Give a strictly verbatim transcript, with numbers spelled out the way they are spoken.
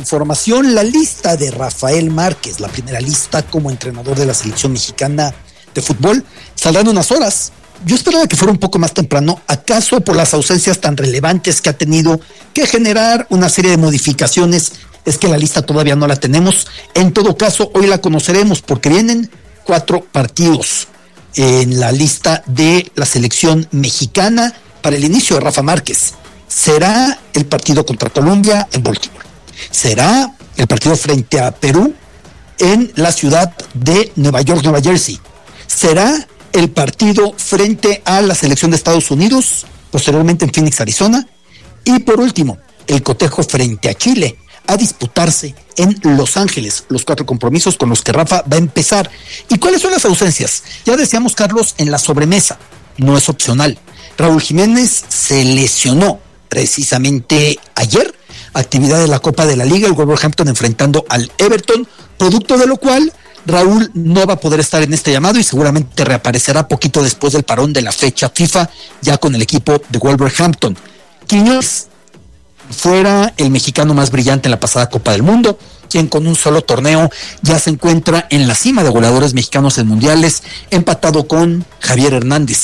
información. La lista de Rafael Márquez, la primera lista como entrenador de la selección mexicana de fútbol, saldrá en unas horas. Yo esperaba que fuera un poco más temprano, acaso por las ausencias tan relevantes que ha tenido que generar una serie de modificaciones. Es que la lista todavía no la tenemos. En todo caso, hoy la conoceremos porque vienen cuatro partidos en la lista de la selección mexicana para el inicio de Rafa Márquez. Será el partido contra Colombia en Baltimore. Será el partido frente a Perú en la ciudad de Nueva York, Nueva Jersey. Será el partido frente a la selección de Estados Unidos, posteriormente en Phoenix, Arizona. Y por último, el cotejo frente a Chile, a disputarse en Los Ángeles, los cuatro compromisos con los que Rafa va a empezar. ¿Y cuáles son las ausencias? Ya decíamos, Carlos, en la sobremesa, no es opcional. Raúl Jiménez se lesionó precisamente ayer, actividad de la Copa de la Liga, el Wolverhampton enfrentando al Everton, producto de lo cual Raúl no va a poder estar en este llamado y seguramente reaparecerá poquito después del parón de la fecha FIFA, ya con el equipo de Wolverhampton. Quiñones fuera el mexicano más brillante en la pasada Copa del Mundo, quien con un solo torneo ya se encuentra en la cima de goleadores mexicanos en mundiales, empatado con Javier Hernández.